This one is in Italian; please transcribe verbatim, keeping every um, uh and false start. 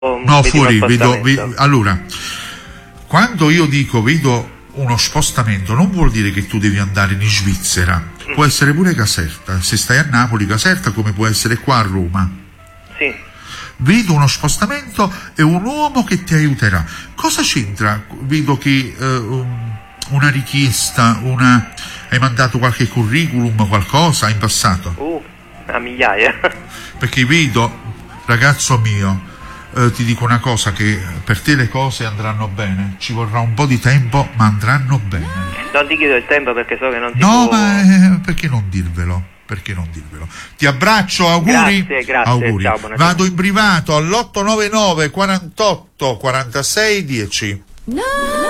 No, fuori, vedo, vedo, allora, quando io dico vedo uno spostamento, non vuol dire che tu devi andare in Svizzera, mm. può essere pure Caserta, se stai a Napoli, Caserta, come può essere qua a Roma. Sì. Vedo uno spostamento e un uomo che ti aiuterà. Cosa c'entra? Vedo che uh, um, una richiesta, una hai mandato qualche curriculum, qualcosa in passato? Uh, a migliaia. Perché vedo, ragazzo mio, Uh, ti dico una cosa, che per te le cose andranno bene, ci vorrà un po' di tempo, ma andranno bene. Non ti chiedo il tempo perché so che non ti no può... ma eh, perché non dirvelo, perché non dirvelo. Ti abbraccio, auguri. Grazie, grazie, auguri. ciao, Vado in privato all'otto nove nove quarantotto quarantasei dieci. No.